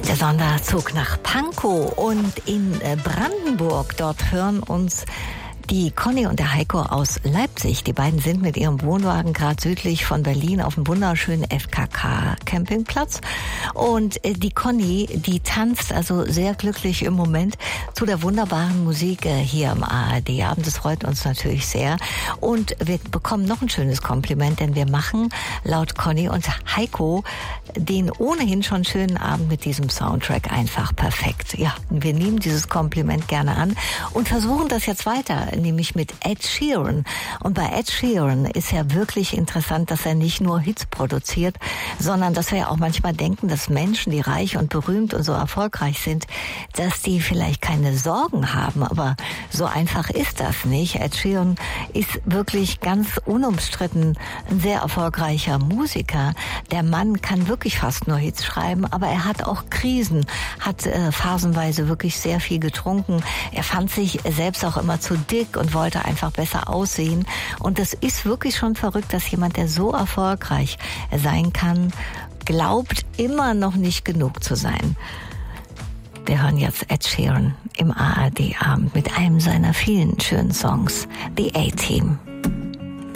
Der Sonderzug nach Pankow und in Brandenburg. Dort hören uns die Conny und der Heiko aus Leipzig. Die beiden sind mit ihrem Wohnwagen gerade südlich von Berlin auf dem wunderschönen FKK-Campingplatz. Und die Conny, die tanzt also sehr glücklich im Moment zu der wunderbaren Musik hier im ARD-Abend. Das freut uns natürlich sehr. Und wir bekommen noch ein schönes Kompliment, denn wir machen laut Conny und Heiko den ohnehin schon schönen Abend mit diesem Soundtrack einfach perfekt. Ja, wir nehmen dieses Kompliment gerne an und versuchen das jetzt weiter, nämlich mit Ed Sheeran. Und bei Ed Sheeran ist ja wirklich interessant, dass er nicht nur Hits produziert, sondern dass wir ja auch manchmal denken, dass Menschen, die reich und berühmt und so erfolgreich sind, dass die vielleicht keine Sorgen haben. Aber so einfach ist das nicht. Ed Sheeran ist wirklich ganz unumstritten ein sehr erfolgreicher Musiker. Der Mann kann wirklich fast nur Hits schreiben, aber er hat auch Krisen, hat phasenweise wirklich sehr viel getrunken. Er fand sich selbst auch immer zu dick und wollte einfach besser aussehen. Und es ist wirklich schon verrückt, dass jemand, der so erfolgreich sein kann, glaubt, immer noch nicht genug zu sein. Wir hören jetzt Ed Sheeran im ARD-Abend mit einem seiner vielen schönen Songs, The A-Team.